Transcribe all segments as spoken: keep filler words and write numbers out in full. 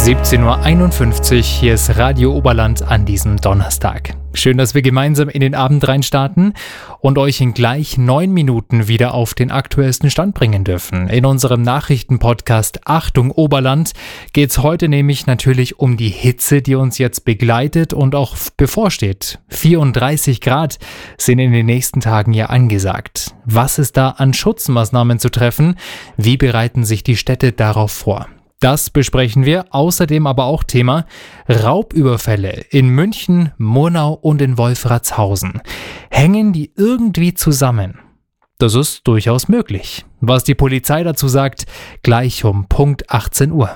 siebzehn Uhr einundfünfzig, hier ist Radio Oberland an diesem Donnerstag. Schön, dass wir gemeinsam in den Abend reinstarten und euch in gleich neun Minuten wieder auf den aktuellsten Stand bringen dürfen. In unserem Nachrichtenpodcast Achtung Oberland geht es heute nämlich natürlich um die Hitze, die uns jetzt begleitet und auch bevorsteht. vierunddreißig Grad sind in den nächsten Tagen ja angesagt. Was ist da an Schutzmaßnahmen zu treffen? Wie bereiten sich die Städte darauf vor? Das besprechen wir, außerdem aber auch Thema Raubüberfälle in München, Murnau und in Wolfratshausen. Hängen die irgendwie zusammen? Das ist durchaus möglich. Was die Polizei dazu sagt, gleich um Punkt achtzehn Uhr.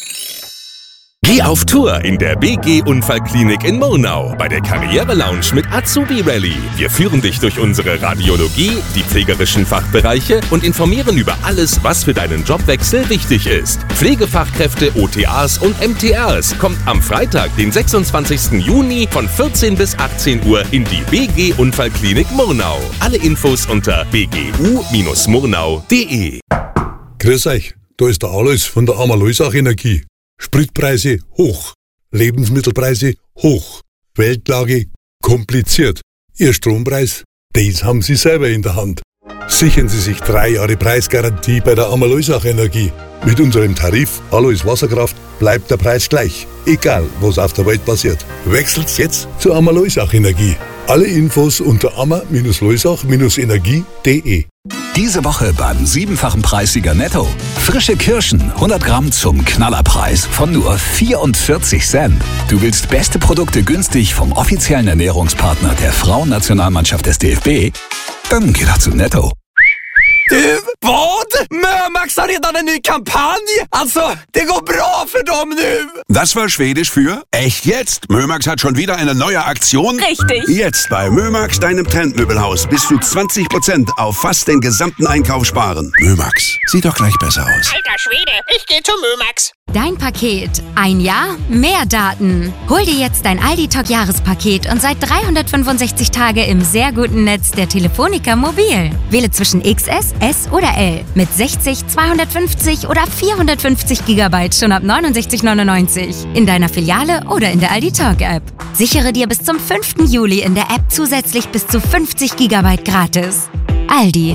Geh auf Tour in der B G Unfallklinik in Murnau bei der Karriere Lounge mit Azubi Rally. Wir führen dich durch unsere Radiologie, die pflegerischen Fachbereiche und informieren über alles, was für deinen Jobwechsel wichtig ist. Pflegefachkräfte, O T As und M T Rs kommt am Freitag, den sechsundzwanzigsten Juni von vierzehn bis achtzehn Uhr in die B G Unfallklinik Murnau. Alle Infos unter b g u Bindestrich murnau punkt d e. Grüß euch, da ist der Alois von der Amalösach Energie. Spritpreise hoch, Lebensmittelpreise hoch, Weltlage kompliziert. Ihr Strompreis, das haben Sie selber in der Hand. Sichern Sie sich drei Jahre Preisgarantie bei der Amalösach Energie. Mit unserem Tarif Alois Wasserkraft bleibt der Preis gleich, egal was auf der Welt passiert. Wechselt jetzt zur Amalösach Energie. Alle Infos unter amma-leusach Energie punkt d e. Diese Woche beim siebenfachen Preissieger Netto. Frische Kirschen, hundert Gramm zum Knallerpreis von nur vierundvierzig Cent. Du willst beste Produkte günstig vom offiziellen Ernährungspartner der Frauennationalmannschaft des D F B? Dann geh doch zu Netto. Du, vad? Mörmax har redan en ny kampanj! Alltså, det går bra för dem nu! Das war Schwedisch für echt jetzt. Mömax hat schon wieder eine neue Aktion. Richtig. Jetzt bei Mömax, deinem Trendmöbelhaus, bis zu zwanzig Prozent auf fast den gesamten Einkauf sparen. Mömax, sieht doch gleich besser aus. Alter Schwede, ich gehe zu Mömax. Dein Paket. Ein Jahr, mehr Daten. Hol dir jetzt dein Aldi Talk Jahrespaket und seit dreihundertfünfundsechzig Tage im sehr guten Netz der Telefonica Mobil. Wähle zwischen X S, S oder L mit sechzig, zweihundertfünfzig oder vierhundertfünfzig Gigabyte schon ab neunundsechzig neunundneunzig in deiner Filiale oder in der Aldi Talk App. Sichere dir bis zum fünften Juli in der App zusätzlich bis zu fünfzig Gigabyte gratis. Aldi.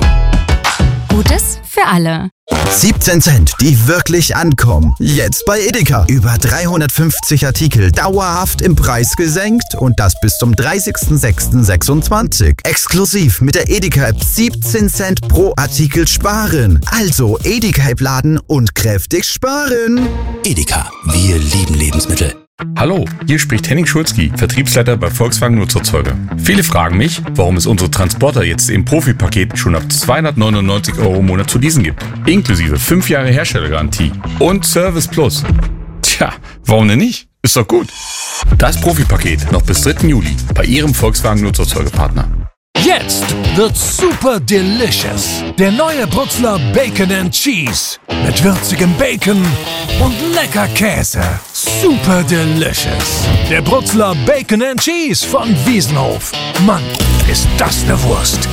Gutes für alle. siebzehn Cent, die wirklich ankommen. Jetzt bei Edeka. Über dreihundertfünfzig Artikel dauerhaft im Preis gesenkt und das bis zum dreißigsten sechsten sechsundzwanzig. Exklusiv mit der Edeka-App siebzehn Cent pro Artikel sparen. Also Edeka-App laden und kräftig sparen. Edeka, wir lieben Lebensmittel. Hallo, hier spricht Henning Schulzki, Vertriebsleiter bei Volkswagen Nutzerzeuger. Viele fragen mich, warum es unsere Transporter jetzt im Profi-Paket schon ab zweihundertneunundneunzig Euro im Monat zu leasen gibt. Inklusive fünf Jahre Herstellergarantie und Service Plus. Tja, warum denn nicht? Ist doch gut. Das Profi-Paket noch bis dritten Juli bei Ihrem Volkswagen Nutzerzeugerpartner. Jetzt wird's super delicious. Der neue Brutzler Bacon and Cheese. Mit würzigem Bacon und lecker Käse. Super delicious. Der Brutzler Bacon and Cheese von Wiesenhof. Mann, ist das eine Wurst.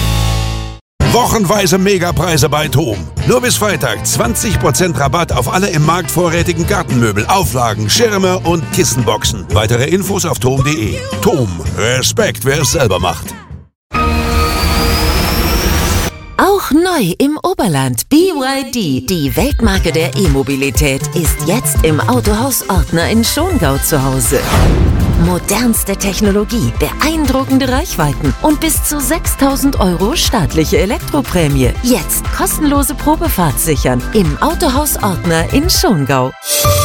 Wochenweise Megapreise bei Thom. Nur bis Freitag zwanzig Prozent Rabatt auf alle im Markt vorrätigen Gartenmöbel, Auflagen, Schirme und Kissenboxen. Weitere Infos auf thom punkt d e. Thom. Respekt, wer es selber macht. Auch neu im Oberland. B Y D, die Weltmarke der E-Mobilität, ist jetzt im Autohaus Ortner in Schongau zu Hause. Modernste Technologie, beeindruckende Reichweiten und bis zu sechstausend Euro staatliche Elektroprämie. Jetzt kostenlose Probefahrt sichern im Autohaus Ortner in Schongau.